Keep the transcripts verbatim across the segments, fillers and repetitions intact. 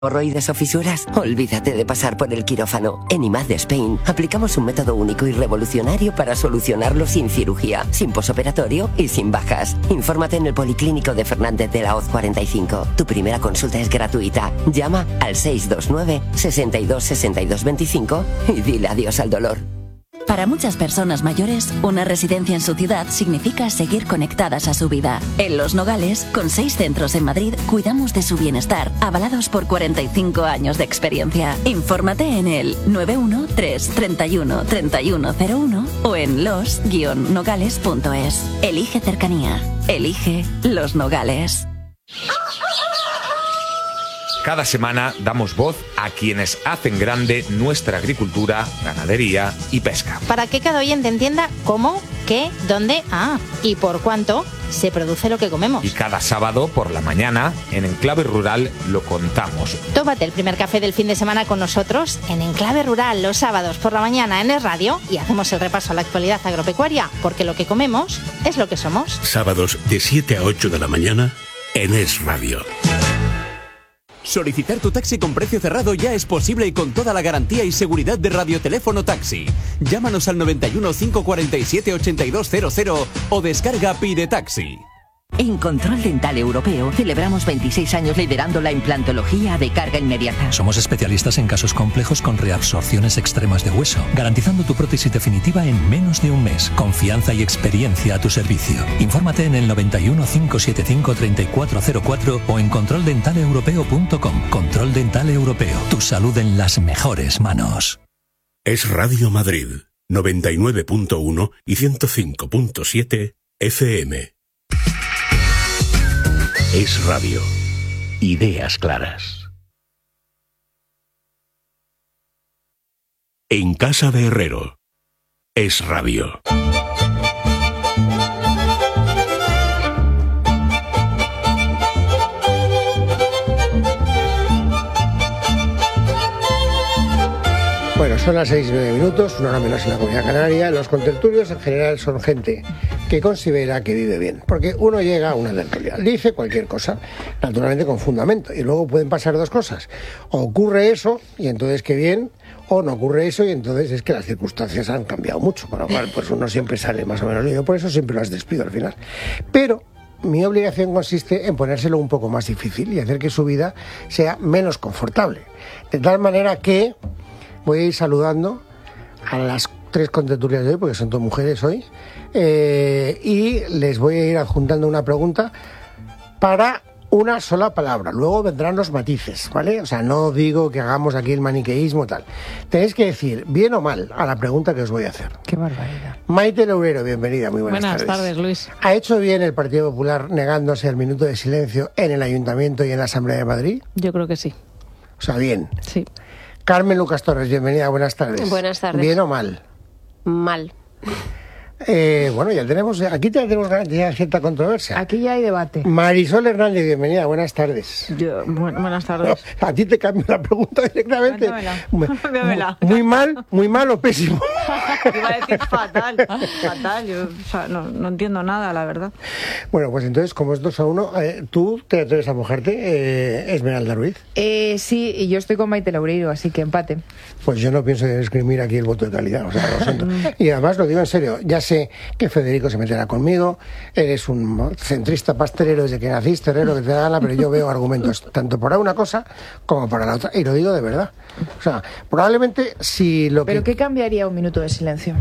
¿Hemorroides o fisuras? Olvídate de pasar por el quirófano. En I M A D Spain aplicamos un método único y revolucionario para solucionarlo sin cirugía, sin posoperatorio y sin bajas. Infórmate en el Policlínico de Fernández de la Hoz cuarenta y cinco. Tu primera consulta es gratuita. Llama al seis dos nueve, sesenta y dos, sesenta y dos veinticinco y dile adiós al dolor. Para muchas personas mayores, una residencia en su ciudad significa seguir conectadas a su vida. En Los Nogales, con seis centros en Madrid, cuidamos de su bienestar, avalados por cuarenta y cinco años de experiencia. Infórmate en el nueve uno tres, treinta y uno, treinta y uno cero uno o en los guion nogales punto es. Elige cercanía. Elige Los Nogales. Cada semana damos voz a quienes hacen grande nuestra agricultura, ganadería y pesca. Para que cada oyente entienda cómo, qué, dónde, ah, y por cuánto se produce lo que comemos. Y cada sábado por la mañana, en Enclave Rural, lo contamos. Tómate el primer café del fin de semana con nosotros en Enclave Rural los sábados por la mañana en Es Radio y hacemos el repaso a la actualidad agropecuaria, porque lo que comemos es lo que somos. Sábados de siete a ocho de la mañana en Es Radio. Solicitar tu taxi con precio cerrado ya es posible y con toda la garantía y seguridad de Radioteléfono Taxi. Llámanos al noventa y uno, cinco cuarenta y siete, ochenta y dos cero cero o descarga Pide Taxi. En Control Dental Europeo celebramos veintiséis años liderando la implantología de carga inmediata. Somos especialistas en casos complejos con reabsorciones extremas de hueso, garantizando tu prótesis definitiva en menos de un mes. Confianza y experiencia a tu servicio. Infórmate en el noventa y uno, cinco setenta y cinco, treinta y cuatro cero cuatro o en control dental europeo punto com. Control Dental Europeo. Tu salud en las mejores manos. Es Radio Madrid, noventa y nueve punto uno y ciento cinco punto siete F M. Es Radio. Ideas claras. En casa de Herrero. Es Radio. Bueno, son las seis y nueve minutos, una hora menos en la Comunidad Canaria. Los contertulios en general son gente que considera que vive bien, porque uno llega a una tertulia, dice cualquier cosa, naturalmente con fundamento, y luego pueden pasar dos cosas: o ocurre eso, y entonces qué bien, o no ocurre eso, y entonces es que las circunstancias han cambiado mucho, con lo cual pues uno siempre sale más o menos lío, por eso siempre las despido al final. Pero mi obligación consiste en ponérselo un poco más difícil y hacer que su vida sea menos confortable, de tal manera que voy a ir saludando a las tres contertulias de hoy, porque son todas mujeres hoy, eh, y les voy a ir adjuntando una pregunta para una sola palabra. Luego vendrán los matices, ¿vale? O sea, no digo que hagamos aquí el maniqueísmo tal. Tenéis que decir bien o mal a la pregunta que os voy a hacer. Qué barbaridad. Maite Lourero, bienvenida, muy buenas, buenas tardes. Buenas tardes, Luis. ¿Ha hecho bien el Partido Popular negándose al minuto de silencio en el Ayuntamiento y en la Asamblea de Madrid? Yo creo que sí. O sea, bien. Sí. Carmen Lucas Torres, bienvenida, buenas tardes. Buenas tardes. ¿Bien o mal? Mal. Eh, bueno, ya tenemos, aquí ya tenemos ya cierta controversia. Aquí ya hay debate. Marisol Hernández, bienvenida, buenas tardes. Yo, bu buenas tardes. No, a ti te cambio la pregunta directamente. Muy, muy mal, muy mal o pésimo. Iba a decir fatal, fatal. Yo, o sea, no, no entiendo nada, la verdad. Bueno, pues entonces, como es dos a uno, eh, ¿tú te atreves a mojarte, eh, Esmeralda Ruiz? Eh, sí, y yo estoy con Maite Loureiro, así que empate. Pues yo no pienso escribir aquí el voto de calidad, o sea, lo siento. Y además lo digo en serio, ya sé que Federico se meterá conmigo, eres un centrista pastelero desde que naciste, Herrero, que te da gana, pero yo veo argumentos tanto para una cosa como para la otra, y lo digo de verdad. O sea, probablemente si lo ¿Pero que... qué cambiaría un minuto de silencio?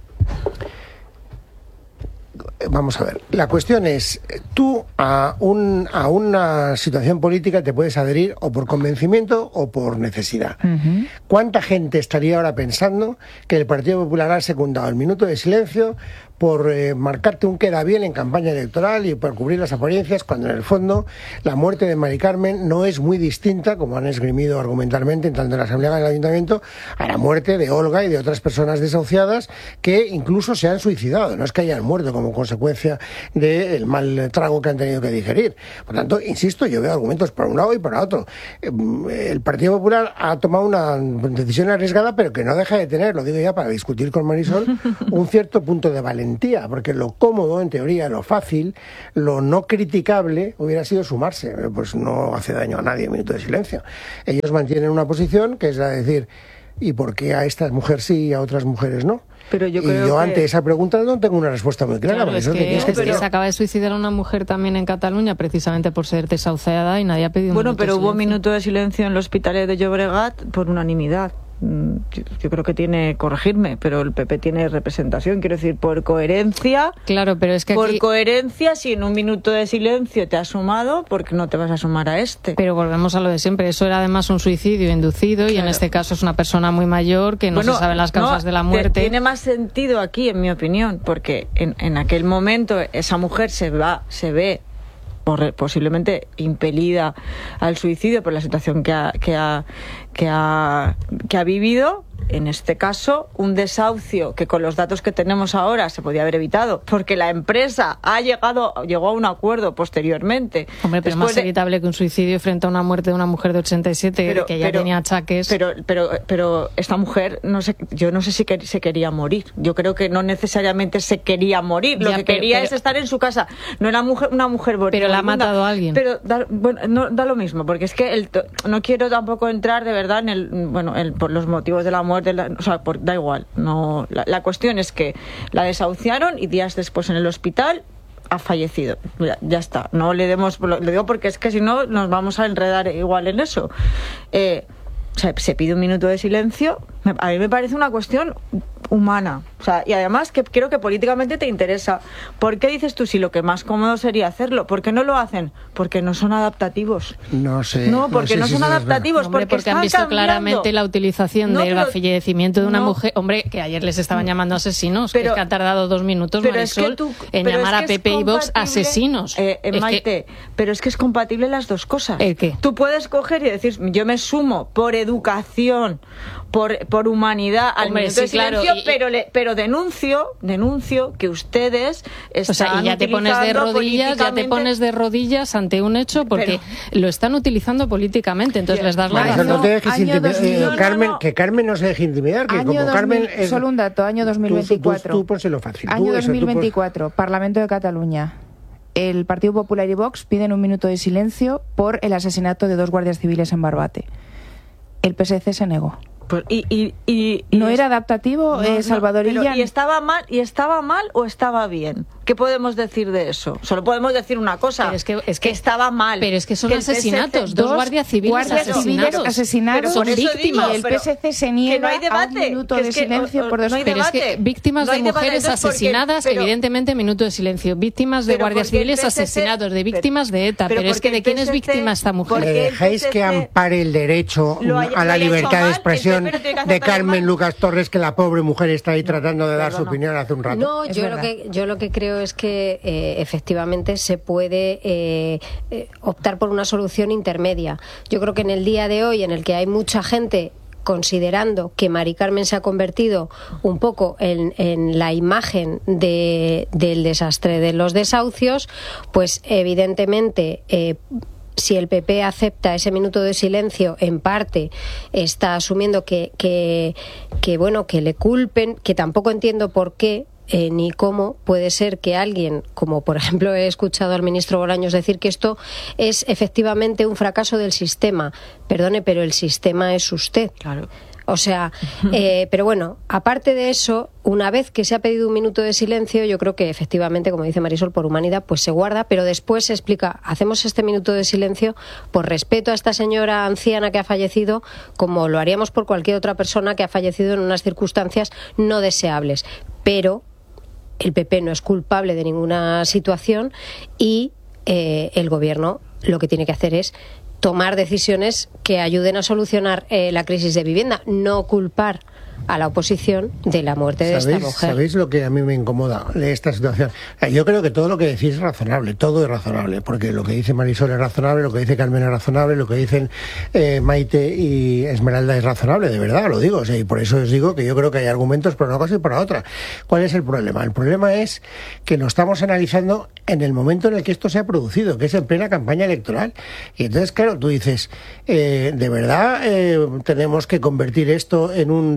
Vamos a ver, la cuestión es, tú a, un, a una situación política te puedes adherir o por convencimiento o por necesidad. Uh-huh. ¿Cuánta gente estaría ahora pensando que el Partido Popular ha secundado el minuto de silencio por eh, marcarte un queda bien en campaña electoral y por cubrir las apariencias, cuando en el fondo la muerte de Mari Carmen no es muy distinta, como han esgrimido argumentalmente tanto en la Asamblea como en el Ayuntamiento, a la muerte de Olga y de otras personas desahuciadas que incluso se han suicidado, no es que hayan muerto como consecuencia del mal trago que han tenido que digerir. Por tanto, insisto, yo veo argumentos para un lado y para otro. El Partido Popular ha tomado una decisión arriesgada, pero que no deja de tener, lo digo ya para discutir con Marisol, un cierto punto de valentía valentía, porque lo cómodo, en teoría, lo fácil, lo no criticable hubiera sido sumarse. Pues no hace daño a nadie un minuto de silencio. Ellos mantienen una posición que es la de decir, ¿y por qué a esta mujer sí y a otras mujeres no? Pero yo y creo yo que... ante esa pregunta no tengo una respuesta muy clara. Claro, es eso que, que pero se acaba de suicidar una mujer también en Cataluña precisamente por ser desahuciada y nadie ha pedido un Bueno, minuto pero de hubo silencio. minuto de silencio en el hospital de Llobregat por unanimidad. Yo, yo creo que tiene, corregirme, pero el P P tiene representación, quiero decir, por coherencia. Claro, pero es que por aquí... coherencia, si en un minuto de silencio te has sumado, ¿por qué no te vas a sumar a este? Pero volvemos a lo de siempre. Eso era además un suicidio inducido y Claro. en este caso es una persona muy mayor que no Bueno, se saben las causas no, de la te- muerte. Tiene más sentido aquí, en mi opinión, porque en, en aquel momento esa mujer se va, se ve por- posiblemente impelida al suicidio por la situación que ha, que ha, que ha, que ha vivido. En este caso, un desahucio que con los datos que tenemos ahora se podía haber evitado, porque la empresa ha llegado llegó a un acuerdo posteriormente. Hombre, pero Después más de- evitable que un suicidio frente a una muerte de una mujer de ochenta y siete Pero- que ya pero- tenía achaques. Pero, pero, pero esta mujer, no sé, yo no sé si que- se quería morir. Yo creo que no necesariamente se quería morir. Lo Ya, que pero- quería pero- es estar en su casa. No era mujer, una mujer moribunda. Pero la ha matado a alguien. Pero da, bueno, no, da lo mismo, porque es que el, to- no quiero tampoco entrar de verdad en el, bueno, el, por los motivos de la muerte. La- o sea, por, da igual. No, la, la cuestión es que la desahuciaron y días después en el hospital ha fallecido. Ya, ya está. No le demos, lo, lo digo porque es que si no nos vamos a enredar igual en eso. Eh, se, se pide un minuto de silencio. Me- a mí me parece una cuestión humana. O sea, y además que creo que políticamente te interesa. ¿Por qué dices tú si lo que más cómodo sería hacerlo? ¿Por qué no lo hacen? Porque no son adaptativos. No sé. No, porque sé no si son eso es adaptativos, Hombre, porque, porque han están visto cambiando. claramente la utilización No, del pero- fallecimiento de una no. mujer. Hombre, que ayer les estaban llamando asesinos, Pero- que es que han tardado dos minutos, Pero es Marisol, que tú, en pero llamar es a que es Pepe y Vox compatible- asesinos. Eh, eh, Es que- Maite, pero es que es compatible las dos cosas. ¿El qué? Tú puedes coger y decir, yo me sumo por educación, por, por humanidad al Hombre, minuto de sí, claro, silencio, y- pero, le, pero denuncio, denuncio que ustedes están O sea, y ya te pones de utilizando rodillas, ya te políticamente- pones de rodillas ante un hecho porque lo están utilizando políticamente, entonces les das la Marisol, razón. no te dejes Año intimidar. dos mil. Eh, No, no, Carmen, no. que Carmen no se deje intimidar, que Año como dos mil, Carmen es- solo un dato, año dos mil veinticuatro. Tú, tú, tú pónselo fácil. Tú, Año eso, tú dos mil veinticuatro, Parlamento de Cataluña. El Partido Popular y Vox piden un minuto de silencio por el asesinato de dos guardias civiles en Barbate. El P S C se negó. Pues, y, y, y, y ¿No es- era adaptativo, No, eh, no, Salvadorilla? pero ¿y estaba mal y estaba mal o estaba bien? ¿Qué podemos decir de eso? Solo podemos decir una cosa, Pero es que, es que estaba mal. Pero es que son Que el P S C asesinatos, dos, dos guardias civiles guardias asesinados. civiles asesinados. Pero son por eso digo, víctimas. Y el pero P S C se que niega no hay a un debate, minuto que de es que, silencio o- o- por dos no hay Pero es que debate. víctimas No de hay debate, mujeres entonces, ¿por qué? asesinadas, Pero- evidentemente minuto de silencio. Víctimas de Pero guardias porque el civiles P S C asesinados, de pero- víctimas de ETA. pero Pero, es porque que el ¿de quién es P S C víctima esta mujer? porque ¿Le el dejáis que P S C ampare el derecho lo haya- a la lo haya hecho libertad mal, de el expresión P P no tiene que de hacer todo Carmen mal? Lucas Torres, que la pobre mujer está ahí tratando de dar su Perdona. opinión hace un rato? No, Es yo lo, verdad. que, yo lo que creo es que eh, efectivamente se puede eh, eh, optar por una solución intermedia. Yo creo que en el día de hoy, en el que hay mucha gente considerando que Mari Carmen se ha convertido un poco en, en la imagen de, del desastre de los desahucios, pues evidentemente eh, si el P P acepta ese minuto de silencio, en parte está asumiendo que, que, que bueno, que le culpen, que tampoco entiendo por qué. Eh, ni cómo puede ser que alguien, como por ejemplo he escuchado al ministro Bolaños decir que esto es efectivamente un fracaso del sistema. Perdone, pero el sistema es usted. Claro. O sea, eh, pero bueno, aparte de eso, una vez que se ha pedido un minuto de silencio, yo creo que efectivamente, como dice Marisol, por humanidad, pues se guarda, pero después se explica, hacemos este minuto de silencio por respeto a esta señora anciana que ha fallecido, como lo haríamos por cualquier otra persona que ha fallecido en unas circunstancias no deseables. Pero el P P no es culpable de ninguna situación y eh, el Gobierno lo que tiene que hacer es tomar decisiones que ayuden a solucionar eh, la crisis de vivienda, no culpar a la oposición de la muerte de esta ¿Sabéis, mujer. ¿Sabéis lo que a mí me incomoda de esta situación? Yo creo que todo lo que decís es razonable, todo es razonable, porque lo que dice Marisol es razonable, lo que dice Carmen es razonable, lo que dicen eh, Maite y Esmeralda es razonable, de verdad, lo digo, o sea, y por eso os digo que yo creo que hay argumentos para una cosa y para otra. ¿Cuál es el problema? El problema es que lo estamos analizando en el momento en el que esto se ha producido, que es en plena campaña electoral. Y entonces, claro, tú dices, eh, ¿de verdad eh, tenemos que convertir esto en un debate electoral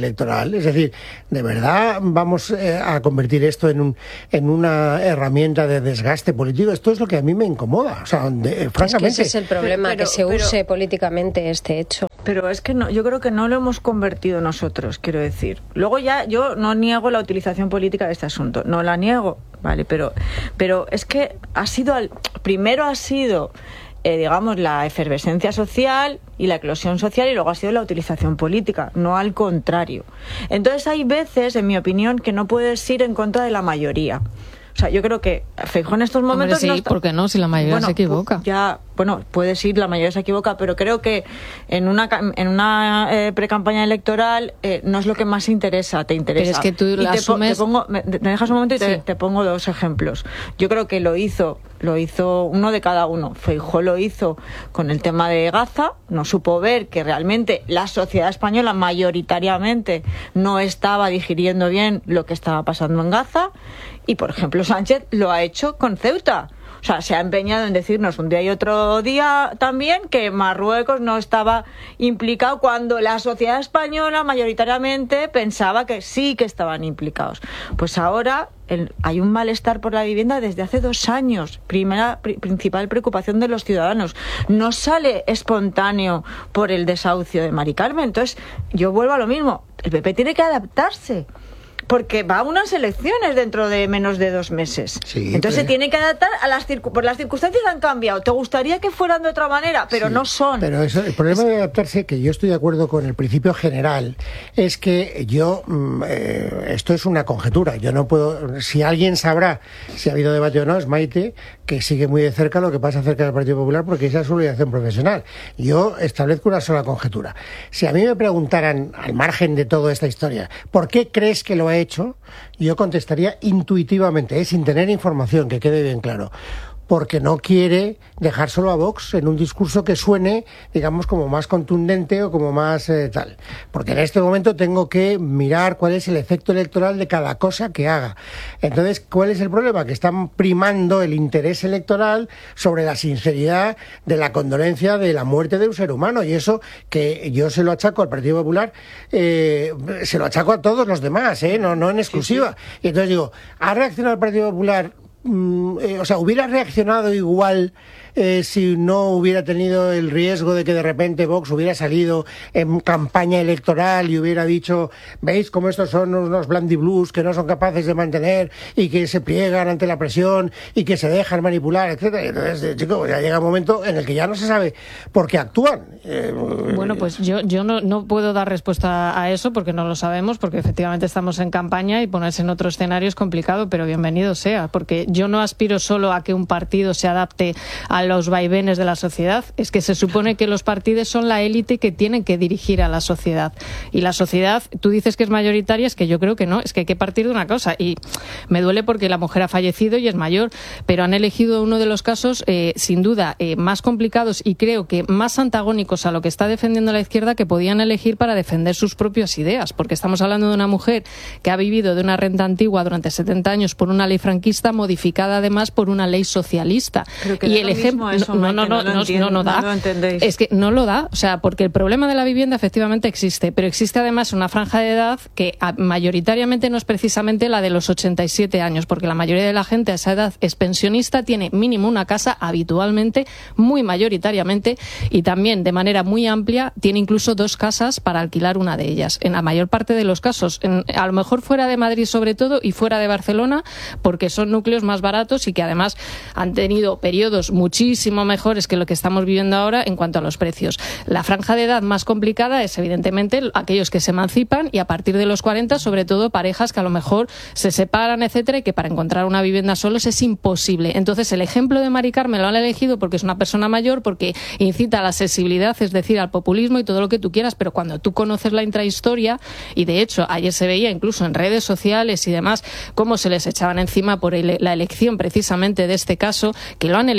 electoral. Es decir, ¿de verdad vamos eh, a convertir esto en, un, en una herramienta de desgaste político? Esto es lo que a mí me incomoda. O sea, de, eh, francamente. Es que ese es el problema, pero, que se pero, use políticamente este hecho. Pero es que no, yo creo que no lo hemos convertido nosotros, quiero decir. Luego ya yo no niego la utilización política de este asunto, no la niego, vale, pero, pero es que ha sido, al, primero ha sido, eh, digamos, la efervescencia social y la eclosión social, y luego ha sido la utilización política, no al contrario. Entonces hay veces, en mi opinión, que no puedes ir en contra de la mayoría. O sea, yo creo que Feijóo en estos momentos... Hombre, sí, no está... ¿por qué no? Si la mayoría bueno, se equivoca. Ya, bueno, puede ser, la mayoría se equivoca, pero creo que en una en una eh, precampaña electoral eh, no es lo que más interesa, te interesa. Pero es que tú y lo te, asumes... te pongo, me, me dejas un momento y te, sí. te pongo dos ejemplos. Yo creo que lo hizo, lo hizo uno de cada uno. Feijóo lo hizo con el tema de Gaza, no supo ver que realmente la sociedad española mayoritariamente no estaba digiriendo bien lo que estaba pasando en Gaza, y por ejemplo Sánchez lo ha hecho con Ceuta. O sea, se ha empeñado en decirnos un día y otro día también que Marruecos no estaba implicado cuando la sociedad española mayoritariamente pensaba que sí que estaban implicados. Pues ahora el, hay un malestar por la vivienda desde hace dos años. Primera, pri, principal preocupación de los ciudadanos. No sale espontáneo por el desahucio de Mari Carmen. Entonces, yo vuelvo a lo mismo. El P P tiene que adaptarse, porque va a unas elecciones dentro de menos de dos meses. Sí, entonces pero... se tiene que adaptar a las circunstancias. Por las circunstancias han cambiado. ¿Te gustaría que fueran de otra manera? Pero sí, no son. Pero eso, el problema es... de adaptarse, que yo estoy de acuerdo con el principio general, es que yo, eh, esto es una conjetura. Yo no puedo, si alguien sabrá si ha habido debate o no, es Maite, que sigue muy de cerca lo que pasa acerca del Partido Popular, porque esa es su obligación profesional. Yo establezco una sola conjetura. Si a mí me preguntaran, al margen de toda esta historia, ¿por qué crees que lo ha hecho? Yo contestaría intuitivamente, ¿eh? sin tener información, que quede bien claro, porque no quiere dejar solo a Vox en un discurso que suene, digamos, como más contundente o como más eh, tal. Porque en este momento tengo que mirar cuál es el efecto electoral de cada cosa que haga. Entonces, ¿cuál es el problema? Que están primando el interés electoral sobre la sinceridad de la condolencia de la muerte de un ser humano. Y eso, que yo se lo achaco al Partido Popular, eh, se lo achaco a todos los demás, ¿eh? no, no en exclusiva. Sí, sí. Y entonces digo, ¿ha reaccionado el Partido Popular? Eh, o sea, ¿hubiera reaccionado igual eh, si no hubiera tenido el riesgo de que de repente Vox hubiera salido en campaña electoral y hubiera dicho, veis cómo estos son unos blandiblues que no son capaces de mantener y que se pliegan ante la presión y que se dejan manipular, etcétera? Entonces, chico, ya llega un momento en el que ya no se sabe por qué actúan. Eh, bueno, pues yo, yo no, no puedo dar respuesta a eso porque no lo sabemos, porque efectivamente estamos en campaña y ponerse en otro escenario es complicado, pero bienvenido sea, porque yo no aspiro solo a que un partido se adapte a los vaivenes de la sociedad. Es que se supone que los partidos son la élite que tienen que dirigir a la sociedad. Y la sociedad, tú dices que es mayoritaria, es que yo creo que no, es que hay que partir de una cosa. Y me duele porque la mujer ha fallecido y es mayor, pero han elegido uno de los casos, eh, sin duda, eh, más complicados y creo que más antagónicos a lo que está defendiendo la izquierda que podían elegir para defender sus propias ideas. Porque estamos hablando de una mujer que ha vivido de una renta antigua durante setenta años por una ley franquista modificada además por una ley socialista. Y el ejemplo eso, no, no, no, no, no, no, no da. No es que no lo da, o sea, porque el problema de la vivienda efectivamente existe, pero existe además una franja de edad que mayoritariamente no es precisamente la de los ochenta y siete años, porque la mayoría de la gente a esa edad es pensionista, tiene mínimo una casa habitualmente, muy mayoritariamente, y también de manera muy amplia tiene incluso dos casas para alquilar una de ellas. En la mayor parte de los casos, en, a lo mejor fuera de Madrid sobre todo y fuera de Barcelona, porque son núcleos más baratos y que además han tenido periodos muchísimo mejores que lo que estamos viviendo ahora en cuanto a los precios. La franja de edad más complicada es evidentemente aquellos que se emancipan y a partir de los cuarenta, sobre todo parejas que a lo mejor se separan, etcétera, y que para encontrar una vivienda solos es imposible. Entonces el ejemplo de Mari Carmen lo han elegido porque es una persona mayor, porque incita a la accesibilidad, es decir, al populismo y todo lo que tú quieras, pero cuando tú conoces la intrahistoria, y de hecho ayer se veía incluso en redes sociales y demás cómo se les echaban encima por ele- la elección precisamente de este caso, que lo han elegido muy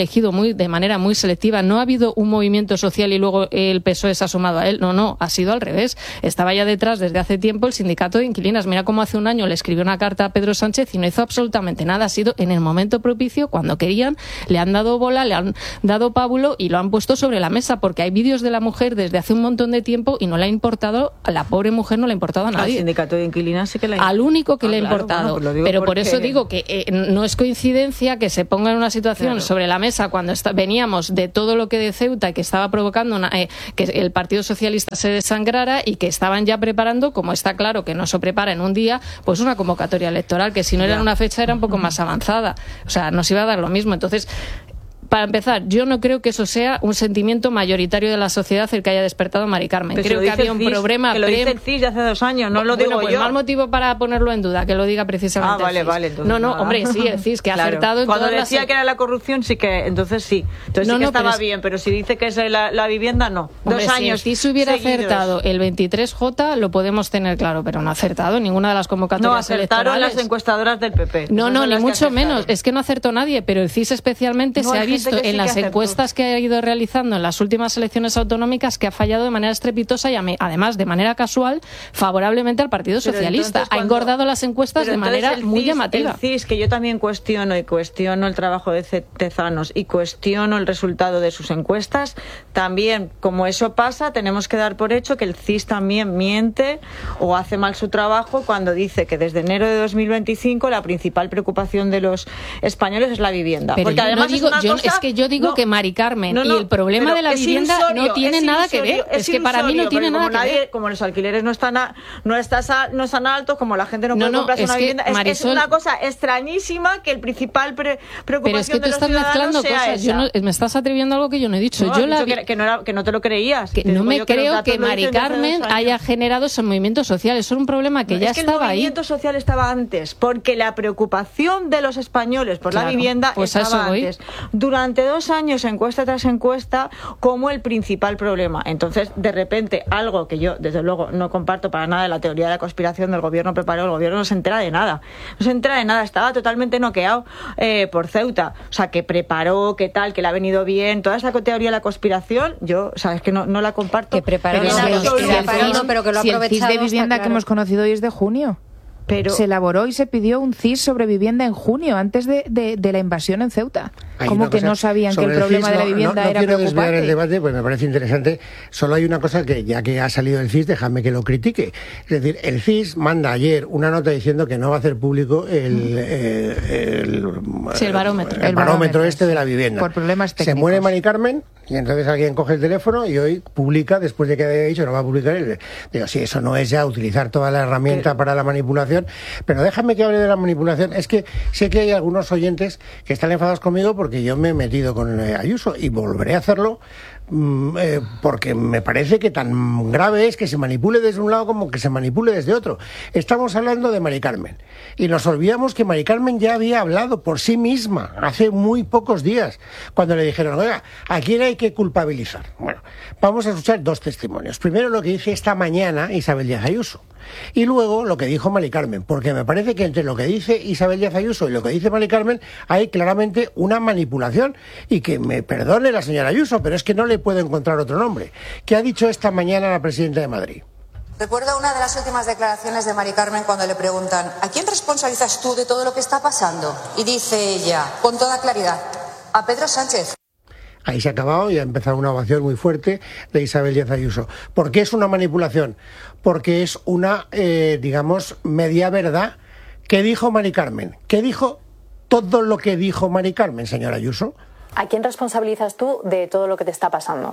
muy, de manera muy selectiva. No ha habido un movimiento social y luego el P S O E se ha sumado a él. No, no, ha sido al revés. Estaba ya detrás desde hace tiempo el sindicato de inquilinas. Mira cómo hace un año le escribió una carta a Pedro Sánchez y no hizo absolutamente nada. Ha sido en el momento propicio, cuando querían, le han dado bola, le han dado pábulo y lo han puesto sobre la mesa, porque hay vídeos de la mujer desde hace un montón de tiempo y no le ha importado, a la pobre mujer no le ha importado a nadie. Al sindicato de inquilinas sí que le ha... Al único que ah, le ha claro, importado. Bueno, pues pero porque... por eso digo que eh, no es coincidencia que se ponga en una situación claro. sobre la mesa cuando está, veníamos de todo lo que de Ceuta, que estaba provocando una, eh, que el Partido Socialista se desangrara y que estaban ya preparando, como está claro que no se prepara en un día, pues una convocatoria electoral, que si no era en una fecha era un poco más avanzada. O sea, nos iba a dar lo mismo. Entonces, para empezar, yo no creo que eso sea un sentimiento mayoritario de la sociedad el que haya despertado Mari Carmen. Pero creo si que había un C I S, problema... Que lo pre... dice el C I S de hace dos años, no lo bueno, digo pues yo. Más motivo para ponerlo en duda, que lo diga precisamente Ah, vale, el C I S. vale. Entonces, no, no, nada. hombre, sí, el C I S, que ha claro. acertado en Cuando todas decía las... que era la corrupción, sí que... Entonces sí. Entonces no, sí que no, estaba es... bien, pero si dice que es la, la vivienda, no. Hombre, dos si años el C I S hubiera seguidos. acertado el veintitrés J, lo podemos tener claro, pero no ha acertado en ninguna de las convocatorias No, acertaron electorales. las encuestadoras del P P. No, Esas no, son ni las que mucho acertaron. menos. Es que no acertó nadie, pero el C I S especialmente No, se ha hay gente visto que sí en que las acertó. encuestas que ha ido realizando en las últimas elecciones autonómicas que ha fallado de manera estrepitosa y además de manera casual favorablemente al Partido Pero Socialista. entonces, Ha cuando- engordado las encuestas Pero de entonces manera el muy C I S, llamativa. El C I S, que yo también cuestiono y cuestiono el trabajo de Ce- Tezanos y cuestiono el resultado de sus encuestas, también, como eso pasa, tenemos que dar por hecho que el C I S también miente o hace mal su trabajo cuando dice que desde enero de dos mil veinticinco la principal preocupación de los españoles es la vivienda. Pero Porque yo además no digo, es, una yo, cosa, es que yo digo no, que Mari Carmen no, no, y el problema pero de la es vivienda ilusorio, no tiene es nada que ver. ilusorio, Es, que para mí no ilusorio, tiene porque nada como que nadie, ver. Como los alquileres no están a- no, estás a- no están altos, como la gente no puede No, no, comprarse es una que, vivienda, es, Marisol- es una cosa extrañísima que el principal pre- preocupación Pero es que de tú los estás ciudadanos mezclando sea cosas. Yo esa. no, me estás atribuyendo algo que yo no he dicho. No, yo has la dicho vi- que, que no era- que no te lo creías. que Te no digo me yo que los creo datos que lo Mari dicen desde hace Carmen dos años. haya generado esos movimientos sociales. Eso era un problema que No, ya es que estaba el ahí. movimiento social estaba antes, porque la preocupación de los españoles por Claro, la vivienda pues a estaba eso voy. antes. Durante dos años, encuesta tras encuesta, como el principal problema. Entonces, de repente, algo que yo, desde luego, no comparto para nada de la teoría de la conspiración del gobierno preparó, el gobierno no se entera de nada. No se entera de nada, estaba totalmente noqueado eh, por Ceuta. O sea, que preparó, que tal, que le ha venido bien, toda esa teoría de la conspiración, yo, sabes que no, no la comparto. Que preparó, Pero no, si el- no, si el preparó, C I S no, pero que lo ha si el C I S aprovechado. de vivienda está que hemos claro. conocido hoy es de junio. Pero se elaboró y se pidió un C I S sobre vivienda en junio, antes de, de, de la invasión en Ceuta. Hay ¿Cómo una que cosa no sabían que sobre el problema C I S, de la no- vivienda no, no era quiero desviar preocupante? el debate, pues me parece interesante. Solo hay una cosa que, ya que ha salido el C I S, déjame que lo critique. Es decir, el C I S manda ayer una nota diciendo que no va a hacer público el, eh, el, Sí, el barómetro. el El barómetro barómetro, este de la vivienda. Por problemas Se técnicos. muere Mari Carmen y entonces alguien coge el teléfono y hoy publica, después de que haya dicho no va a publicar él. Digo, sí, eso no es ya utilizar toda la herramienta para la manipulación, pero déjame que hable de la manipulación. Es que sé que hay algunos oyentes que están enfadados conmigo porque yo me he metido con eh, Ayuso y volveré a hacerlo mm, eh, porque me parece que tan grave es que se manipule desde un lado como que se manipule desde otro. Estamos hablando de Mari Carmen y nos olvidamos que Mari Carmen ya había hablado por sí misma hace muy pocos días cuando le dijeron, oiga, ¿a quién hay que culpabilizar? Bueno, vamos a escuchar dos testimonios. Primero lo que dice esta mañana Isabel Díaz Ayuso y luego lo que dijo Mari Carmen, porque me parece que entre lo que dice Isabel Díaz Ayuso y lo que dice Mari Carmen hay claramente una manipulación y que me perdone la señora Ayuso, pero es que no le puedo encontrar otro nombre. ¿Qué ha dicho esta mañana la presidenta de Madrid? Recuerdo una de las últimas declaraciones de Mari Carmen cuando le preguntan ¿a quién responsabilizas tú de todo lo que está pasando? Y dice ella, con toda claridad, a Pedro Sánchez. Ahí se ha acabado y ha empezado una ovación muy fuerte de Isabel Díaz Ayuso. ¿Por qué es una manipulación? Porque es una, eh, digamos, media verdad. ¿Qué dijo Mari Carmen? ¿Qué dijo todo lo que dijo Mari Carmen, señora Ayuso? ¿A quién responsabilizas tú de todo lo que te está pasando?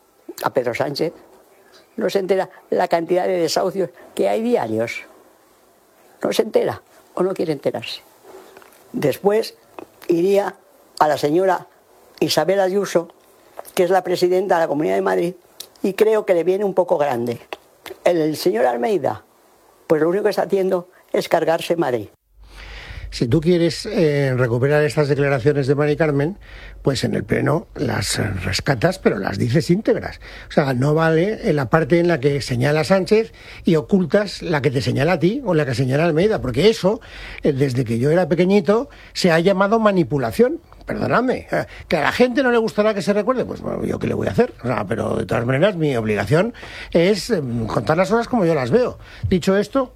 A Pedro Sánchez. No se entera la cantidad de desahucios que hay diarios. No se entera o no quiere enterarse. Después iría a la señora Isabel Ayuso, que es la presidenta de la Comunidad de Madrid, y creo que le viene un poco grande. El, el señor Almeida, pues lo único que está haciendo es cargarse Madrid. Si tú quieres eh, recuperar estas declaraciones de Mari Carmen, pues en el Pleno las rescatas, pero las dices íntegras. O sea, no vale en la parte en la que señala Sánchez y ocultas la que te señala a ti o la que señala Almeida, porque eso, eh, desde que yo era pequeñito, se ha llamado manipulación. perdonadme, eh, que a la gente no le gustará que se recuerde, pues bueno, yo qué le voy a hacer, o sea, pero de todas maneras mi obligación es eh, contar las cosas como yo las veo. Dicho esto,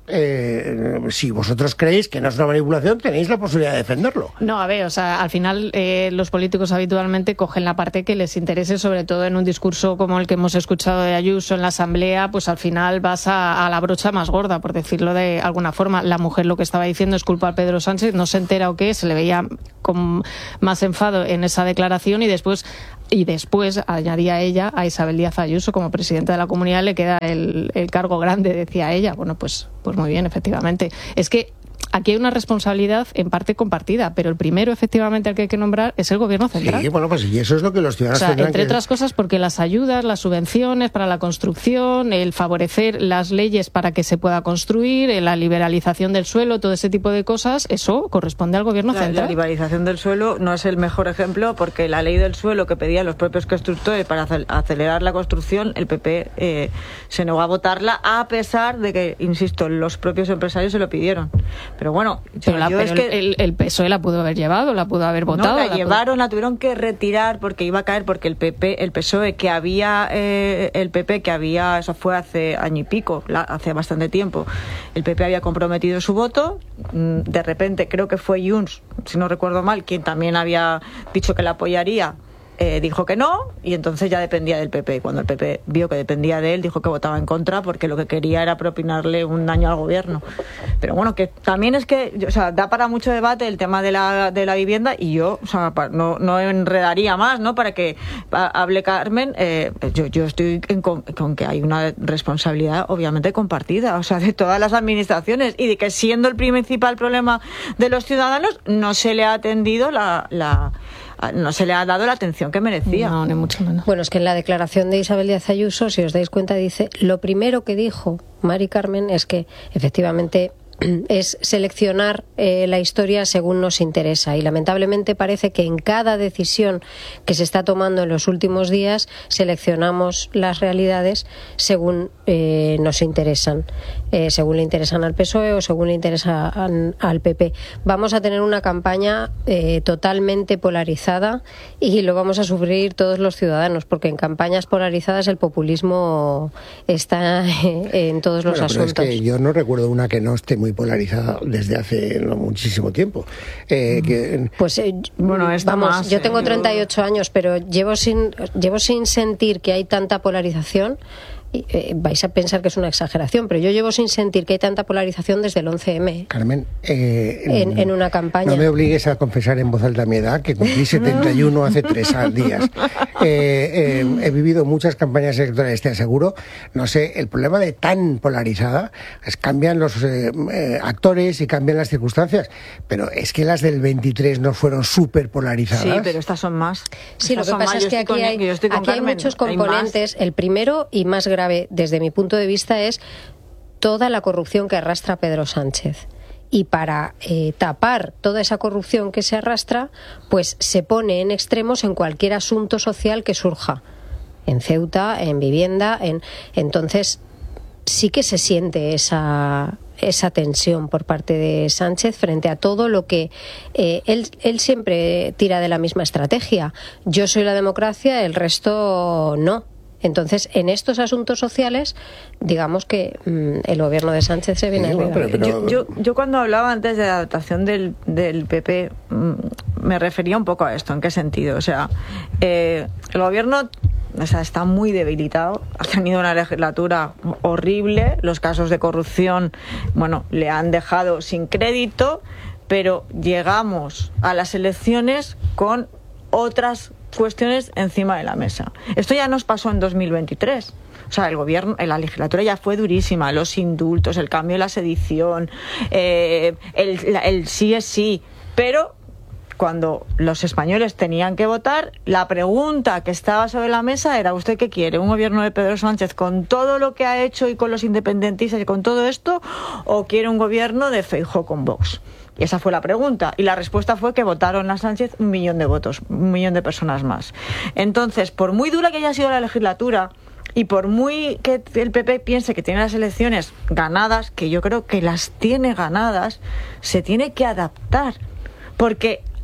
eh, si vosotros creéis que no es una manipulación, tenéis la posibilidad de defenderlo. No, a ver, o sea, al final eh, los políticos habitualmente cogen la parte que les interese, sobre todo en un discurso como el que hemos escuchado de Ayuso en la Asamblea, pues al final vas a, a la brocha más gorda, por decirlo de alguna forma. La mujer lo que estaba diciendo es culpa a Pedro Sánchez, no se entera o qué, se le veía con más enfado en esa declaración y después y después añadía ella a Isabel Díaz Ayuso como presidenta de la Comunidad, le queda el, el cargo grande, decía ella. Bueno, pues, pues muy bien, efectivamente. Es que aquí hay una responsabilidad en parte compartida, pero el primero, efectivamente, al que hay que nombrar es el Gobierno central. Sí, bueno, pues y eso es lo que los ciudadanos o sea, tendrán entre que... otras cosas, porque las ayudas, las subvenciones para la construcción, el favorecer las leyes para que se pueda construir, la liberalización del suelo, todo ese tipo de cosas, eso corresponde al Gobierno la, central. La liberalización del suelo no es el mejor ejemplo, porque la ley del suelo que pedían los propios constructores para acelerar la construcción, el P P eh, se negó a votarla, a pesar de que, insisto, los propios empresarios se lo pidieron. Pero bueno, pero, la, pero es que el, el P S O E la pudo haber llevado, la pudo haber votado. No, la, la llevaron, pudo... la tuvieron que retirar porque iba a caer, porque el P P, el P S O E que había, eh, el P P que había, eso fue hace año y pico, la, hace bastante tiempo, el P P había comprometido su voto, de repente creo que fue Junts, si no recuerdo mal, quien también había dicho que la apoyaría. Eh, dijo que no, y entonces ya dependía del P P. Y cuando el P P vio que dependía de él, dijo que votaba en contra porque lo que quería era propinarle un daño al gobierno. Pero bueno, que también es que, o sea, da para mucho debate el tema de la, de la vivienda, y yo, o sea, no, no enredaría más, ¿no? Para que pa, hable Carmen, eh, yo, yo estoy en, con, con que hay una responsabilidad obviamente compartida, o sea, de todas las administraciones, y de que siendo el principal problema de los ciudadanos, no se le ha atendido la... la no se le ha dado la atención que merecía. No, ni mucho menos. Bueno, es que en la declaración de Isabel Díaz Ayuso, si os dais cuenta, dice, lo primero que dijo Mari Carmen es que efectivamente es seleccionar eh, la historia según nos interesa, y lamentablemente parece que en cada decisión que se está tomando en los últimos días seleccionamos las realidades según eh, nos interesan, eh, según le interesan al P S O E o según le interesan al P P. Vamos a tener una campaña eh, totalmente polarizada, y lo vamos a sufrir todos los ciudadanos, porque en campañas polarizadas el populismo está en todos los bueno, asuntos. Pero es que yo no recuerdo una que no esté muy polarizada desde hace no, muchísimo tiempo. Eh, que... Pues eh, bueno, vamos, más, yo tengo eh, treinta y ocho años, pero llevo sin llevo sin sentir que hay tanta polarización. Eh, vais a pensar que es una exageración, pero yo llevo sin sentir que hay tanta polarización desde el once eme. Carmen, eh, en, en una campaña. No me obligues a confesar en voz alta mi edad, que cumplí setenta y uno hace tres días. Eh, eh, he vivido muchas campañas electorales, te aseguro. No sé, el problema de tan polarizada es cambian los eh, eh, actores y cambian las circunstancias, pero es que las del veintitrés no fueron súper polarizadas. Sí, pero estas son más. Sí, estas lo que pasa más. es que aquí, con, hay, aquí hay muchos componentes. Hay el primero y más grave desde mi punto de vista es toda la corrupción que arrastra Pedro Sánchez. Y para eh, tapar toda esa corrupción que se arrastra, pues se pone en extremos en cualquier asunto social que surja. En Ceuta, en vivienda, en entonces sí que se siente esa esa tensión por parte de Sánchez frente a todo lo que eh, él, él siempre tira de la misma estrategia. Yo soy la democracia, el resto no. Entonces, en estos asuntos sociales, digamos que mmm, el gobierno de Sánchez se viene sí, arriba. Pero, pero... Yo, yo, yo cuando hablaba antes de la adaptación del, del P P, mmm, me refería un poco a esto. ¿En qué sentido? O sea, eh, el gobierno... O sea, está muy debilitado, ha tenido una legislatura horrible, los casos de corrupción, bueno, le han dejado sin crédito, pero llegamos a las elecciones con otras cuestiones encima de la mesa. Esto ya nos pasó en dos mil veintitrés. O sea, el gobierno, la legislatura ya fue durísima, los indultos, el cambio de la sedición, eh, el, la, el sí es sí, pero cuando los españoles tenían que votar, la pregunta que estaba sobre la mesa era: ¿usted qué quiere? ¿Un gobierno de Pedro Sánchez con todo lo que ha hecho y con los independentistas y con todo esto? ¿O quiere un gobierno de Feijóo con Vox? Y esa fue la pregunta. Y la respuesta fue que votaron a Sánchez un millón de votos, un millón de personas más. Entonces, por muy dura que haya sido la legislatura y por muy que el P P piense que tiene las elecciones ganadas, que yo creo que las tiene ganadas, se tiene que adaptar. Porque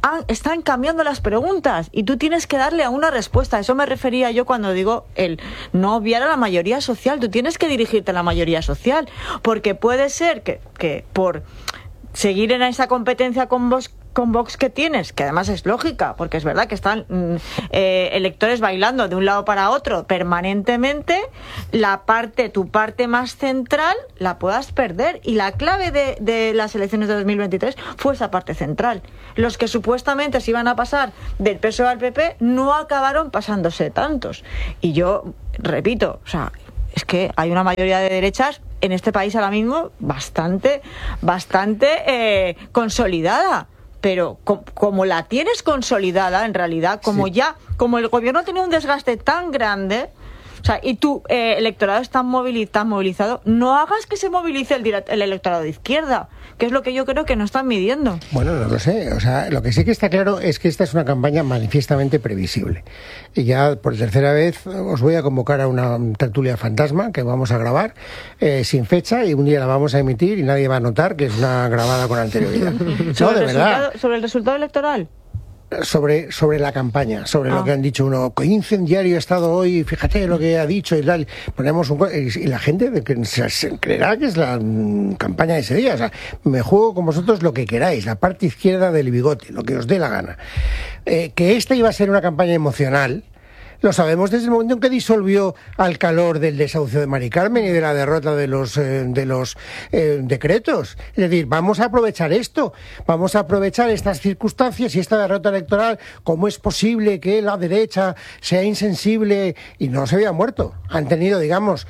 han, están cambiando las preguntas y tú tienes que darle a una respuesta. A eso me refería yo cuando digo el no obviar a la mayoría social. Tú tienes que dirigirte a la mayoría social, porque puede ser que, que por seguir en esa competencia con vos con Vox que tienes, que además es lógica, porque es verdad que están mm, eh, electores bailando de un lado para otro permanentemente, la parte, tu parte más central la puedas perder, y la clave de, de las elecciones de dos mil veintitrés fue esa parte central. Los que supuestamente se iban a pasar del P S O E al P P no acabaron pasándose tantos, y yo repito, o sea, es que hay una mayoría de derechas en este país ahora mismo bastante, bastante eh, consolidada. Pero com- como la tienes consolidada, en realidad, como sí. ya, como el gobierno ha tenido un desgaste tan grande, o sea, y tu eh, electorado está, movili- tan movilizado, no hagas que se movilice el, direct- el electorado de izquierda, que es lo que yo creo que no están midiendo. Bueno, no lo sé. O sea, lo que sí que está claro es que esta es una campaña manifiestamente previsible. Y ya por tercera vez os voy a convocar a una tertulia fantasma que vamos a grabar eh, sin fecha, y un día la vamos a emitir y nadie va a notar que es una grabada con anterioridad. No, de verdad. ¿Sobre el resultado electoral? Sobre, sobre la campaña, sobre ah. lo que han dicho uno, que incendiario ha estado hoy, fíjate lo que ha dicho y tal, ponemos un, y la gente que se, se creerá que es la mm, campaña de ese día. O sea, me juego con vosotros lo que queráis, la parte izquierda del bigote, lo que os dé la gana. Eh, que esta iba a ser una campaña emocional, lo sabemos desde el momento en que disolvió al calor del desahucio de Mari Carmen y de la derrota de los eh, de los eh, decretos. Es decir, vamos a aprovechar esto, vamos a aprovechar estas circunstancias y esta derrota electoral. ¿Cómo es posible que la derecha sea insensible? Y no se había muerto. Han tenido, digamos,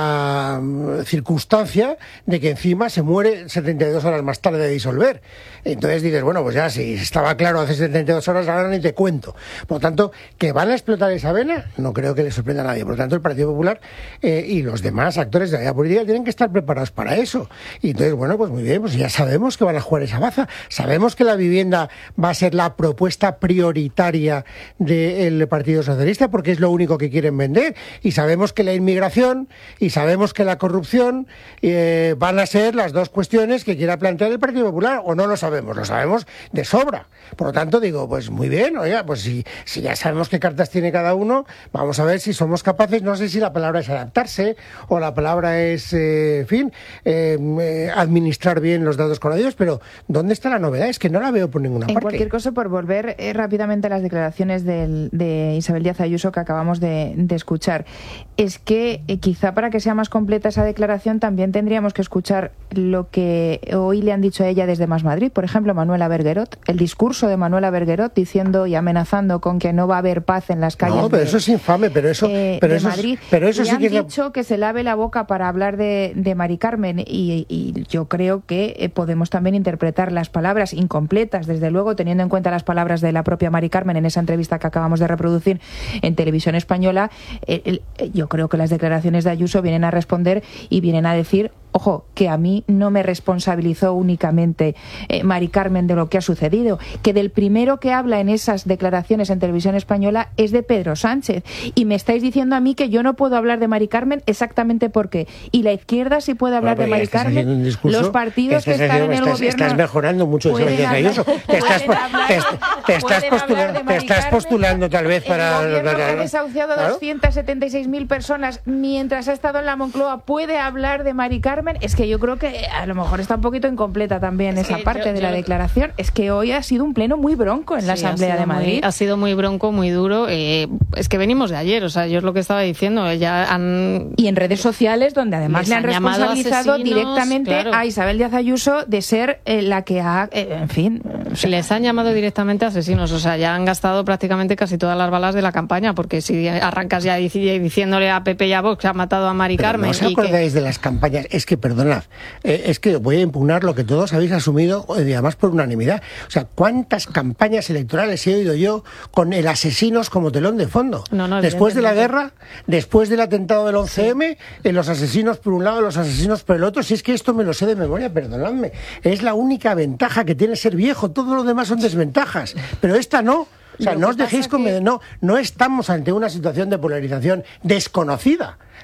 la um, circunstancia de que encima se muere setenta y dos horas más tarde de disolver. Entonces dices, bueno, pues ya si estaba claro hace setenta y dos horas, ahora ni te cuento. Por lo tanto, que van a explotar esa vena, no creo que le sorprenda a nadie. Por lo tanto, el Partido Popular eh, y los demás actores de la vida política tienen que estar preparados para eso. Y entonces, bueno, pues muy bien, pues ya sabemos que van a jugar esa baza. Sabemos que la vivienda va a ser la propuesta prioritaria del Partido Socialista, porque es lo único que quieren vender. Y sabemos que la inmigración y sabemos que la corrupción eh, van a ser las dos cuestiones que quiera plantear el Partido Popular, o no lo sabemos, lo sabemos de sobra. Por lo tanto, digo, pues muy bien, oiga, pues si, si ya sabemos qué cartas tiene cada uno, vamos a ver si somos capaces, no sé si la palabra es adaptarse o la palabra es, eh, en fin, eh, eh, administrar bien los datos con ellos, pero ¿dónde está la novedad? Es que no la veo por ninguna en parte. En cualquier caso, por volver eh, rápidamente a las declaraciones del, de Isabel Díaz Ayuso que acabamos de, de escuchar, es que eh, quizá para que sea más completa esa declaración también tendríamos que escuchar lo que hoy le han dicho a ella desde Más Madrid, por ejemplo, Manuela Berguerot, el discurso de Manuela Berguerot diciendo y amenazando con que no va a haber paz en las calles. No, pero de, eso es infame, pero eso, eh, pero de eso, Madrid. Pero eso y sí han que es dicho que se lave la boca para hablar de, de Mari Carmen y, y yo creo que eh, podemos también interpretar las palabras incompletas, desde luego, teniendo en cuenta las palabras de la propia Mari Carmen en esa entrevista que acabamos de reproducir en Televisión Española. Eh, el, yo creo que las declaraciones de Ayuso vienen a responder y vienen a decir, ojo, que a mí no me responsabilizó únicamente eh, Mari Carmen de lo que ha sucedido, que del primero que habla en esas declaraciones en Televisión Española es de Pedro Sánchez, y me estáis diciendo a mí que yo no puedo hablar de Mari Carmen exactamente por qué, y la izquierda sí puede hablar bueno, de Mari Carmen, los partidos que están en el estás, gobierno estás mejorando mucho eso, Ayuso. Te estás, hablar, te, te estás, postulando, te estás postulando tal vez para... El gobierno que ha desahuciado a doscientas setenta y seis mil personas mientras ha estado en la Moncloa puede hablar de Mari Carmen. Es que yo creo que a lo mejor está un poquito incompleta también es esa parte yo, de la yo... declaración. Es que hoy ha sido un pleno muy bronco en sí, la Asamblea de Madrid. Muy, ha sido muy bronco, muy duro. Eh, es que venimos de ayer, o sea, yo es lo que estaba diciendo. Ya han... Y en redes sociales, donde además le han, han responsabilizado directamente claro. a Isabel Díaz Ayuso de ser eh, la que ha, eh, en fin... O sea, les han llamado directamente asesinos, o sea, ya han gastado prácticamente casi todas las balas de la campaña, porque si arrancas ya diciéndole a Pepe y a Vox que ha matado a Mari Pero Carmen... ¿no os acordáis que... de las campañas? Es que, perdonad, eh, es que voy a impugnar lo que todos habéis asumido, y además por unanimidad. O sea, ¿cuántas campañas electorales he oído yo con el asesinos como telón de fondo? No, no, después de la guerra, después del atentado del once eme, sí. eh, los asesinos por un lado, los asesinos por el otro. Si es que esto me lo sé de memoria, perdonadme. Es la única ventaja que tiene ser viejo, todo lo demás son desventajas, pero esta no. O sea, no os dejéis con... Que... No, no estamos ante una situación de polarización desconocida.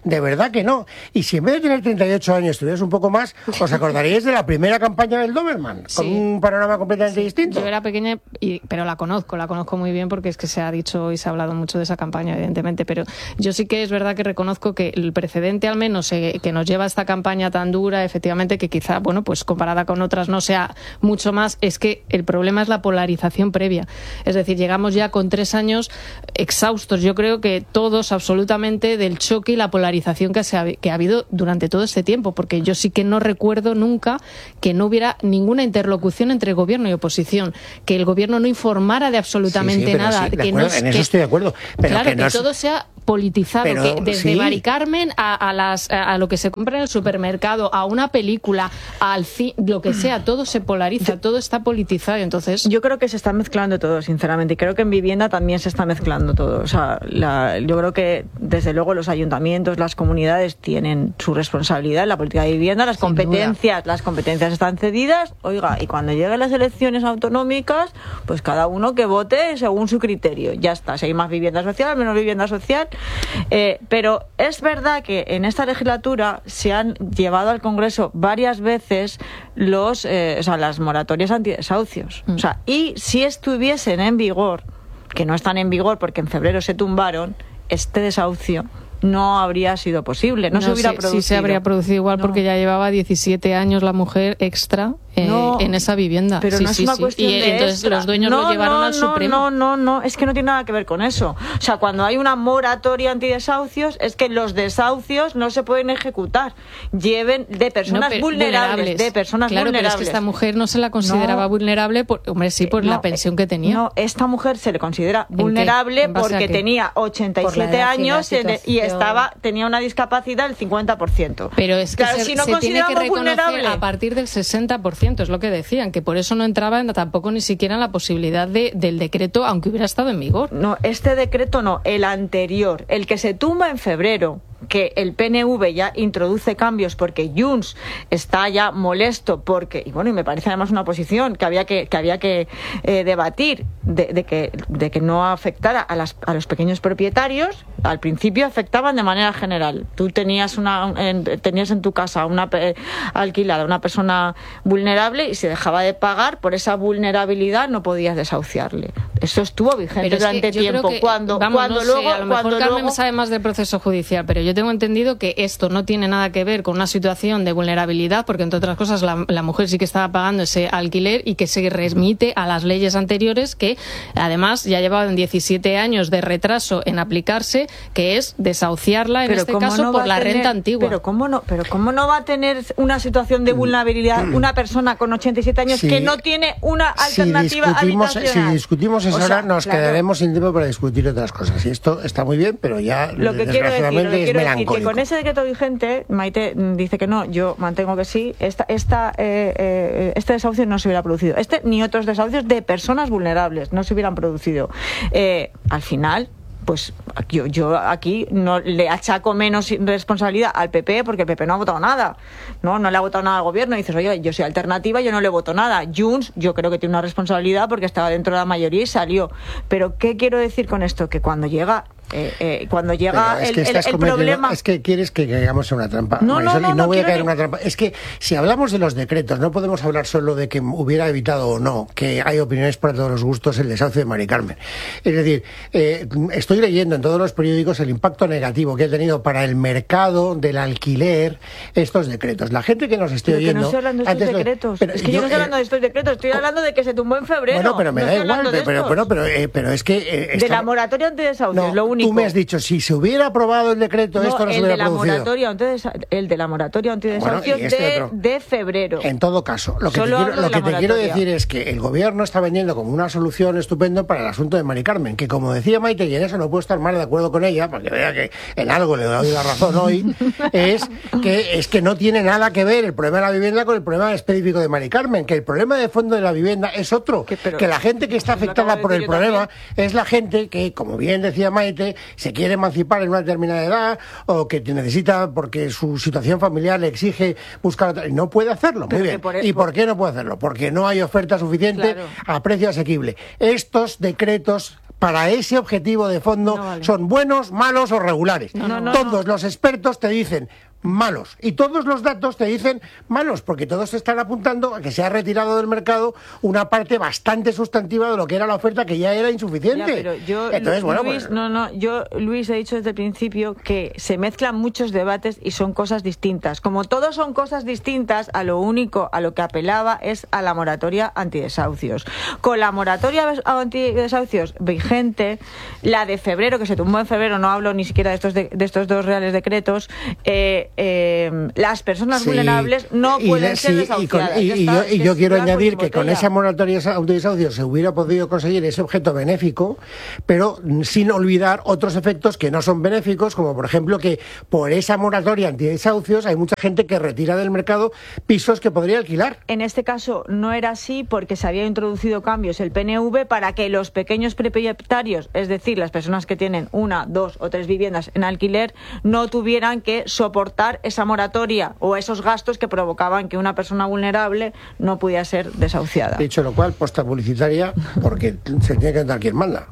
de verdad que no. Y si en vez de tener treinta y ocho años estuvieras un poco más, os acordaríais de la primera campaña del Doberman, Sí. con un panorama completamente Sí. distinto. Yo era pequeña, y, pero la conozco, la conozco muy bien porque es que se ha dicho y se ha hablado mucho de esa campaña, evidentemente, pero yo sí que es verdad que reconozco que el precedente al menos eh, que nos lleva a esta campaña tan dura, efectivamente, que quizá, bueno, pues comparada con otras no sea mucho más, es que el problema es la polarización previa. Es decir, llegamos ya con tres años exhaustos, yo creo que todos absolutamente, del choque y la polarización que, se ha, que ha habido durante todo este tiempo, porque yo sí que no recuerdo nunca que no hubiera ninguna interlocución entre gobierno y oposición, que el gobierno no informara de absolutamente Sí, sí, pero nada. sí, de que acuerdo, no, en que, eso estoy de acuerdo. Pero claro, que, que, no es... todo sea politizado, Pero, que desde sí. Mari Carmen a, a, las, a lo que se compra en el supermercado, a una película, al fin, lo que sea, todo se polariza, todo está politizado. Entonces, yo creo que se está mezclando todo, sinceramente, y creo que en vivienda también se está mezclando todo. O sea, la, yo creo que desde luego los ayuntamientos, las comunidades tienen su responsabilidad en la política de vivienda, las Sin competencias, duda. las competencias están cedidas, oiga, y cuando lleguen las elecciones autonómicas, pues cada uno que vote según su criterio. Ya está, si hay más vivienda social, menos vivienda social. Eh, pero es verdad que en esta legislatura se han llevado al Congreso varias veces los, eh, o sea, las moratorias antidesahucios. Mm. O sea, y si estuviesen en vigor, que no están en vigor porque en febrero se tumbaron, este desahucio no habría sido posible, no, no se hubiera sí, producido. Sí se habría producido igual, no. Porque ya llevaba diecisiete años la mujer extra eh, no, en esa vivienda. Pero sí, no es sí, una sí. cuestión y de entonces extra. Los dueños no, lo llevaron no, al no, Supremo. No, no, no, es que no tiene nada que ver con eso. O sea, cuando hay una moratoria antidesahucios, es que los desahucios no se pueden ejecutar. Lleven de personas no, vulnerables, vulnerables, de personas claro, vulnerables. Pero es que esta mujer no se la consideraba no, vulnerable, por, hombre, sí, por no, la pensión que tenía. No, esta mujer se le considera vulnerable porque tenía ochenta y siete años y, y estaba tenía una discapacidad del cincuenta por ciento. Pero es que claro, se, si no se tiene que reconocer a a partir del sesenta por ciento, es lo que decían, que por eso no entraba en, tampoco ni siquiera en la posibilidad de, del decreto, aunque hubiera estado en vigor. No, este decreto no, el anterior, el que se tumba en febrero, que el P N V ya introduce cambios porque Junts está ya molesto porque, y bueno, y me parece además una posición que había que, que había que eh, debatir de, de que de que no afectara a, las, a los pequeños propietarios. Al principio afectaban de manera general. Tú tenías una en, tenías en tu casa una eh, alquilada una persona vulnerable y se dejaba de pagar por esa vulnerabilidad, no podías desahuciarle. Eso estuvo vigente durante tiempo. Que, cuando vamos, cuando no luego sé, a lo mejor cuando Carmen luego... sabe más del proceso judicial, pero yo tengo entendido que esto no tiene nada que ver con una situación de vulnerabilidad, porque entre otras cosas la, la mujer sí que estaba pagando ese alquiler y que se remite a las leyes anteriores que además ya llevaban diecisiete años de retraso en aplicarse, que es desahuciarla en pero este caso no por la tener, renta antigua. Pero cómo no, pero cómo no va a tener una situación de vulnerabilidad una persona con ochenta y siete años sí. que no tiene una alternativa si discutimos, habitacional? Si discutimos eso, o sea, ahora nos claro. quedaremos sin tiempo para discutir otras cosas. Y esto está muy bien, pero ya lo que quiero decir, lo que es quiero melancólico. decir que con ese decreto vigente, Maite dice que no, yo mantengo que sí, esta, esta, eh, eh, este desahucio no se hubiera producido. Este ni otros desahucios de personas vulnerables no se hubieran producido. Eh, al final, pues yo, yo aquí no le achaco menos responsabilidad al P P porque el P P no ha votado nada, no no le ha votado nada al gobierno. Y dices, oye, yo soy alternativa, yo no le voto nada. Junts, yo creo que tiene una responsabilidad porque estaba dentro de la mayoría y salió. Pero ¿qué quiero decir con esto? Que cuando llega Eh, eh, cuando llega es el, que el, el problema... Es que quieres que caigamos en una trampa, no, Marisol, no, no, y no, no voy a caer que... en una trampa. Es que si hablamos de los decretos, no podemos hablar solo de que hubiera evitado o no, que hay opiniones para todos los gustos, el desahucio de Mari Carmen. Es decir, eh, estoy leyendo en todos los periódicos el impacto negativo que ha tenido para el mercado del alquiler estos decretos. La gente que nos esté pero oyendo... Que no estoy hablando de estos lo, decretos. Pero es que yo, yo no estoy hablando eh, de estos decretos, estoy hablando de que se tumbó en febrero. Bueno, pero me no da igual, pero, pero, pero, pero, eh, pero es que... Eh, de esta... la moratoria antidesahucios, no, lo único. Tú me has dicho, si se hubiera aprobado el decreto, no, esto no el se hubiera de la producido. Moratoria, entonces, el de la moratoria antidesahucios bueno, este de, de febrero. En todo caso, lo que Solo te, quiero, lo que te quiero decir es que el gobierno está vendiendo como una solución estupenda para el asunto de Mari Carmen, que como decía Maite, y en eso no puedo estar más de acuerdo con ella, porque vea que en algo le doy la razón hoy, es que, es que no tiene nada que ver el problema de la vivienda con el problema específico de Mari Carmen, que el problema de fondo de la vivienda es otro, que, pero, que la gente que está afectada por el problema también. Es la gente que, como bien decía Maite, se quiere emancipar en una determinada edad o que necesita porque su situación familiar le exige buscar otra, no puede hacerlo. Muy bien. Por el, ¿Y por qué no puede hacerlo? Porque no hay oferta suficiente claro. a precio asequible. Estos decretos para ese objetivo de fondo no vale. Son buenos, malos o regulares. No, no, Todos no. los expertos te dicen malos. Y todos los datos te dicen malos, porque todos están apuntando a que se ha retirado del mercado una parte bastante sustantiva de lo que era la oferta, que ya era insuficiente. Ya, pero yo, Entonces, Luis, bueno, pues... no, no, yo, Luis, he dicho desde el principio que se mezclan muchos debates y son cosas distintas. Como todos son cosas distintas, a lo único a lo que apelaba es a la moratoria antidesahucios. Con la moratoria antidesahucios vigente, la de febrero, que se tumbó en febrero, no hablo ni siquiera de estos, de, de estos dos reales decretos, eh, Eh, las personas sí, vulnerables no pueden le, ser sí, desahuciadas. Y, con, y, y, yo, y yo quiero añadir que con esa moratoria antidesahucios se hubiera podido conseguir ese objeto benéfico, pero sin olvidar otros efectos que no son benéficos, como por ejemplo que por esa moratoria antidesahucios hay mucha gente que retira del mercado pisos que podría alquilar. En este caso no era así, porque se había introducido cambios el P N V para que los pequeños propietarios, es decir, las personas que tienen una, dos o tres viviendas en alquiler, no tuvieran que soportar esa moratoria o esos gastos que provocaban que una persona vulnerable no pudiera ser desahuciada. Dicho lo cual, posta publicitaria, porque se tiene que dar quien manda.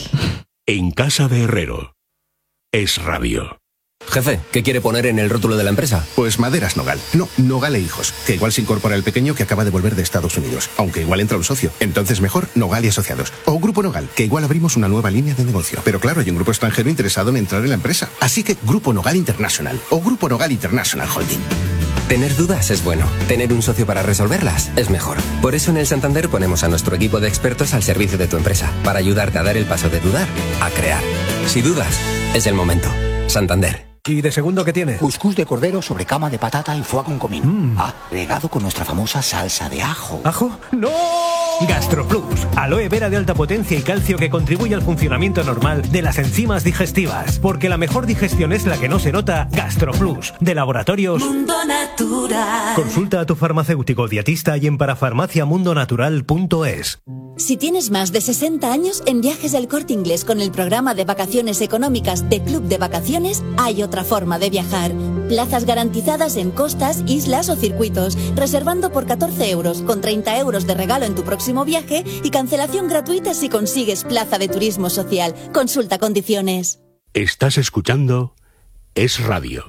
En casa de Herrero. Es Radio. Jefe, ¿qué quiere poner en el rótulo de la empresa? Pues Maderas Nogal. No, Nogal e Hijos. Que igual se incorpora el pequeño que acaba de volver de Estados Unidos. Aunque igual entra un socio. Entonces mejor Nogal y Asociados. O Grupo Nogal, que igual abrimos una nueva línea de negocio. Pero claro, hay un grupo extranjero interesado en entrar en la empresa. Así que Grupo Nogal International. O Grupo Nogal International Holding. Tener dudas es bueno. Tener un socio para resolverlas es mejor. Por eso en el Santander ponemos a nuestro equipo de expertos al servicio de tu empresa. Para ayudarte a dar el paso de dudar a crear. Si dudas, es el momento. Santander. ¿Y de segundo qué tiene? Cuscús de cordero sobre cama de patata y foie con comino. Mm. Ah, regado con nuestra famosa salsa de ajo. ¿Ajo? ¡No! GastroPlus, aloe vera de alta potencia y calcio que contribuye al funcionamiento normal de las enzimas digestivas. Porque la mejor digestión es la que no se nota. GastroPlus, de Laboratorios Mundo Natural. Consulta a tu farmacéutico dietista y en parafarmacia mundo natural punto es. Si tienes más de sesenta años, en Viajes del Corte Inglés con el programa de vacaciones económicas de Club de Vacaciones hay otra forma de viajar. Plazas garantizadas en costas, islas o circuitos, reservando por catorce euros, con treinta euros de regalo en tu próximo viaje y cancelación gratuita si consigues plaza de turismo social. Consulta condiciones. Estás escuchando Es Radio.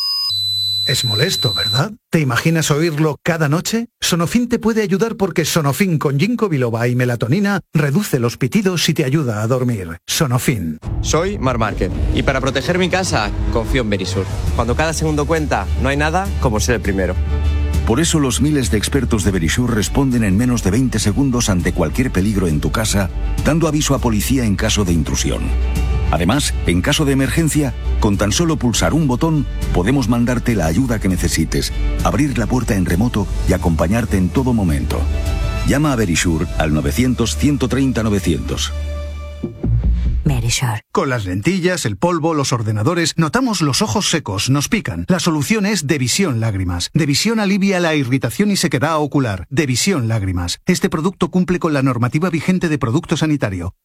Es molesto, ¿verdad? ¿Te imaginas oírlo cada noche? Sonofin te puede ayudar porque Sonofin con ginkgo biloba y melatonina reduce los pitidos y te ayuda a dormir. Sonofin. Soy Mar Márquez y para proteger mi casa confío en Verisur. Cuando cada segundo cuenta, no hay nada como ser el primero. Por eso los miles de expertos de Verisur responden en menos de veinte segundos ante cualquier peligro en tu casa, dando aviso a policía en caso de intrusión. Además, en caso de emergencia, con tan solo pulsar un botón, podemos mandarte la ayuda que necesites, abrir la puerta en remoto y acompañarte en todo momento. Llama a Verisur al novecientos, ciento treinta, novecientos. Verisur. Con las lentillas, el polvo, los ordenadores, notamos los ojos secos, nos pican. La solución es Devisión Lágrimas. Devisión alivia la irritación y sequedad ocular. Devisión Lágrimas. Este producto cumple con la normativa vigente de producto sanitario.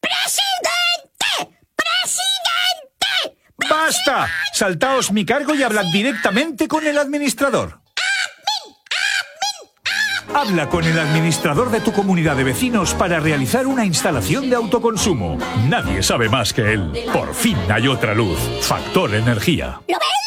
¡Basta! Saltaos mi cargo y hablad directamente con el administrador. Habla con el administrador de tu comunidad de vecinos para realizar una instalación de autoconsumo. Nadie sabe más que él. Por fin hay otra luz. Factor Energía. ¿Lo ves?